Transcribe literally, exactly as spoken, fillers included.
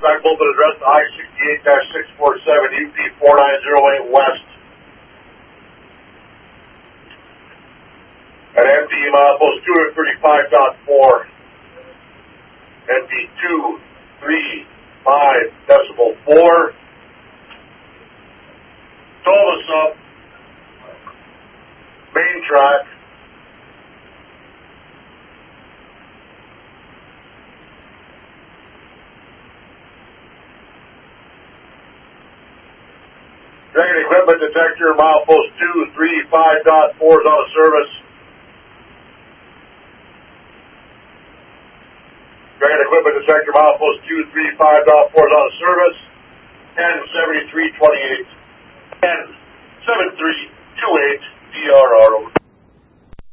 contact both at address I sixty-eight six forty-seven U P four nine zero eight West. At N P milepost two thirty-five point four. N P two three five decimal four. Toll us up. Main track. Dragon equipment detector, milepost two three five point four is out of service. Dragon equipment detector, milepost two three five point four is out of service. ten seventy-three twenty-eight. ten seventy-three twenty-eight D R R.